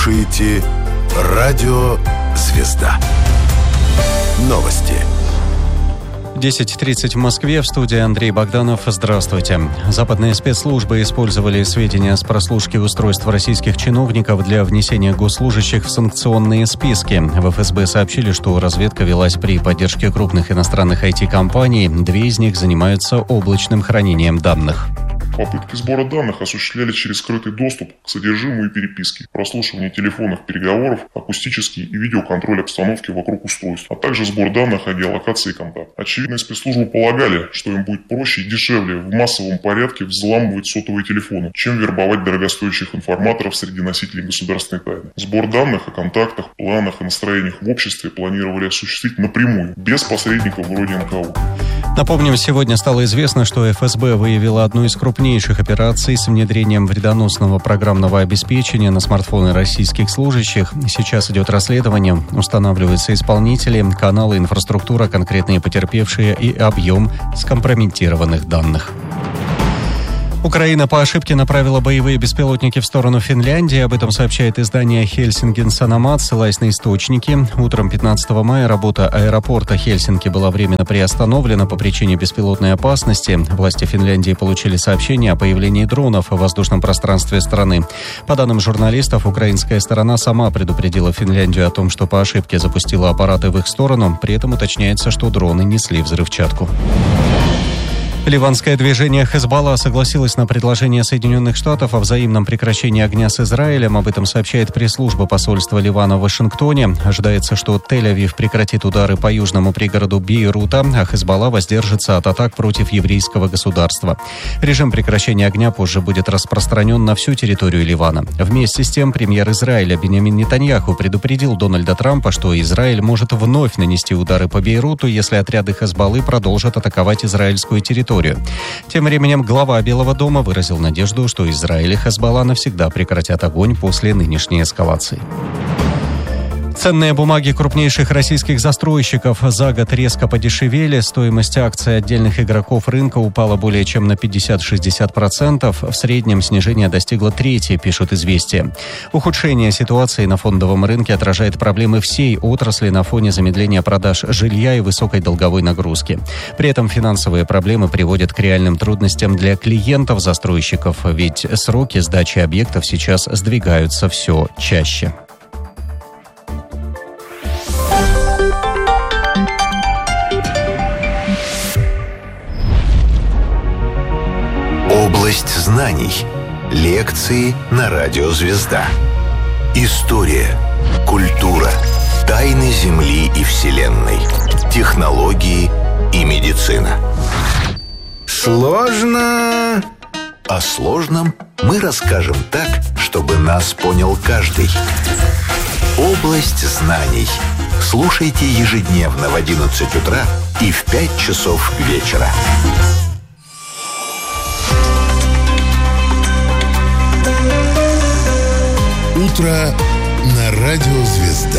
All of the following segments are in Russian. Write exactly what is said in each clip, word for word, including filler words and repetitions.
слушаете радио «Звезда». Новости. десять тридцать в Москве, в студии Андрей Богданов. Здравствуйте. Западные спецслужбы использовали сведения с прослушки устройств российских чиновников для внесения госслужащих в санкционные списки. В эф эс бэ сообщили, что разведка велась при поддержке крупных иностранных ай ти-компаний. Две из них занимаются облачным хранением данных. Попытки сбора данных осуществлялись через скрытый доступ к содержимому и переписке, прослушивание телефонных переговоров, акустический и видеоконтроль обстановки вокруг устройств, а также сбор данных о геолокации и контактах. Очевидно, спецслужбы полагали, что им будет проще и дешевле в массовом порядке взламывать сотовые телефоны, чем вербовать дорогостоящих информаторов среди носителей государственной тайны. Сбор данных о контактах, планах и настроениях в обществе планировали осуществить напрямую, без посредников вроде эн ка о. Напомним, сегодня стало известно, что эф эс бэ выявила одну из крупнейших операций с внедрением вредоносного программного обеспечения на смартфоны российских служащих. Сейчас идет расследование, устанавливаются исполнители, каналы, инфраструктура, конкретные потерпевшие и объем скомпрометированных данных. Украина по ошибке направила боевые беспилотники в сторону Финляндии. Об этом сообщает издание «Хельсинген Саномат», ссылаясь на источники. Утром пятнадцатого мая работа аэропорта Хельсинки была временно приостановлена по причине беспилотной опасности. Власти Финляндии получили сообщение о появлении дронов в воздушном пространстве страны. По данным журналистов, украинская сторона сама предупредила Финляндию о том, что по ошибке запустила аппараты в их сторону. При этом уточняется, что дроны несли взрывчатку. Ливанское движение «Хезболла» согласилось на предложение Соединенных Штатов о взаимном прекращении огня с Израилем. Об этом сообщает пресс-служба посольства Ливана в Вашингтоне. Ожидается, что Тель-Авив прекратит удары по южному пригороду Бейрута, а «Хезболла» воздержится от атак против еврейского государства. Режим прекращения огня позже будет распространен на всю территорию Ливана. Вместе с тем, премьер Израиля Биньямин Нетаньяху предупредил Дональда Трампа, что Израиль может вновь нанести удары по Бейруту, если отряды «Хезболлы» продолжат атаковать израильскую территорию. Тем временем глава Белого дома выразил надежду, что Израиль и Хезболла навсегда прекратят огонь после нынешней эскалации. Ценные бумаги крупнейших российских застройщиков за год резко подешевели. Стоимость акций отдельных игроков рынка упала более чем на пятьдесят-шестьдесят процентов. В среднем снижение достигло трети, пишут «Известия». Ухудшение ситуации на фондовом рынке отражает проблемы всей отрасли на фоне замедления продаж жилья и высокой долговой нагрузки. При этом финансовые проблемы приводят к реальным трудностям для клиентов застройщиков, ведь сроки сдачи объектов сейчас сдвигаются все чаще. Область знаний. Лекции на радио «Звезда». История, культура, тайны Земли и Вселенной, технологии и медицина. Сложно. О сложном мы расскажем так, чтобы нас понял каждый. Область знаний. Слушайте ежедневно в одиннадцать утра и в пять часов вечера. Утро на радио «Звезда».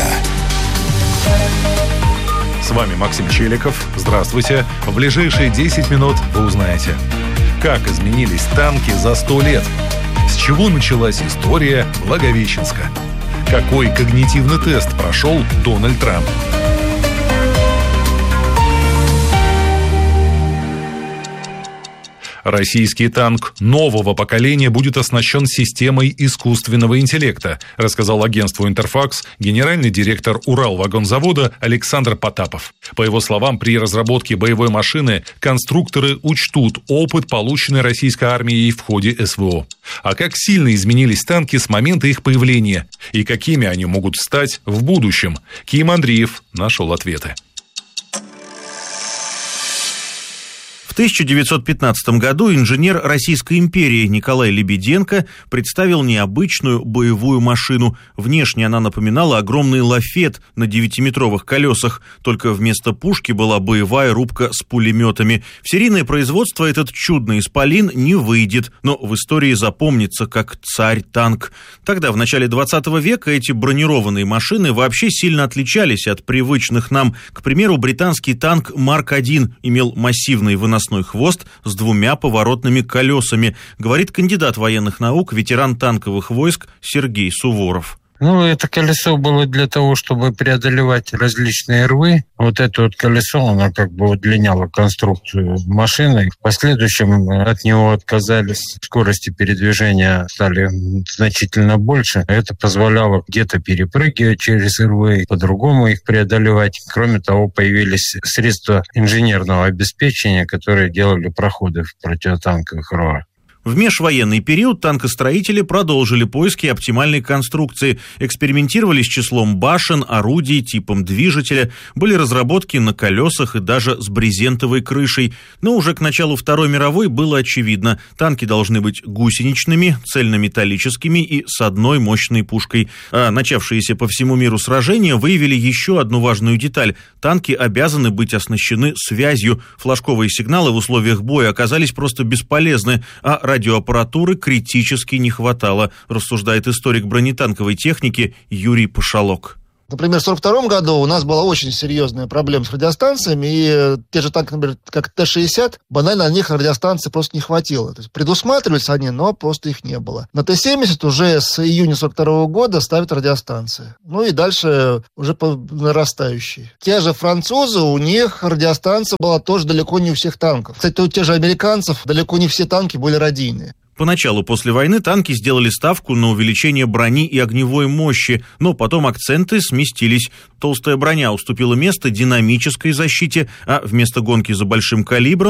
С вами Максим Челиков. Здравствуйте. В ближайшие десять минут вы узнаете, как изменились танки за сто лет, с чего началась история Благовещенска, какой когнитивный тест прошел Дональд Трамп. Российский танк нового поколения будет оснащен системой искусственного интеллекта, рассказал агентству «Интерфакс» генеральный директор Уралвагонзавода Александр Потапов. По его словам, при разработке боевой машины конструкторы учтут опыт, полученный российской армией в ходе эс вэ о. А как сильно изменились танки с момента их появления и какими они могут стать в будущем? Ким Андреев нашел ответы. В тысяча девятьсот пятнадцатом году инженер Российской империи Николай Лебеденко представил необычную боевую машину. Внешне она напоминала огромный лафет на девятиметровых колесах, только вместо пушки была боевая рубка с пулеметами. В серийное производство этот чудный исполин не выйдет, но в истории запомнится как царь-танк. Тогда, в начале двадцатого века, эти бронированные машины вообще сильно отличались от привычных нам. К примеру, британский танк Марк один имел массивный выносной хвост с двумя поворотными колесами, говорит кандидат военных наук, ветеран танковых войск Сергей Суворов. Ну, это колесо было для того, чтобы преодолевать различные рвы. Вот это вот колесо, оно как бы удлиняло конструкцию машины. В последующем от него отказались. Скорости передвижения стали значительно больше. Это позволяло где-то перепрыгивать через рвы, по-другому их преодолевать. Кроме того, появились средства инженерного обеспечения, которые делали проходы в противотанковых рвах. В межвоенный период танкостроители продолжили поиски оптимальной конструкции, экспериментировали с числом башен, орудий, типом движителя, были разработки на колесах и даже с брезентовой крышей. Но уже к началу Второй мировой было очевидно, танки должны быть гусеничными, цельнометаллическими и с одной мощной пушкой. А начавшиеся по всему миру сражения выявили еще одну важную деталь. Танки обязаны быть оснащены связью. Флажковые сигналы в условиях боя оказались просто бесполезны, а радиоаппаратуры критически не хватало, рассуждает историк бронетанковой техники Юрий Пашалок. Например, в сорок втором году у нас была очень серьезная проблема с радиостанциями, и те же танки, например, как Т шестьдесят, банально на них радиостанций просто не хватило. То есть предусматривались они, но просто их не было. На Т семьдесят уже с июня сорок второго года ставят радиостанции. Ну и дальше уже по нарастающей. Те же французы, у них радиостанция была тоже далеко не у всех танков. Кстати, у тех же американцев далеко не все танки были радийные. Поначалу после войны танки сделали ставку на увеличение брони и огневой мощи, но потом акценты сместились. Толстая броня уступила место динамической защите, а вместо гонки за большим калибром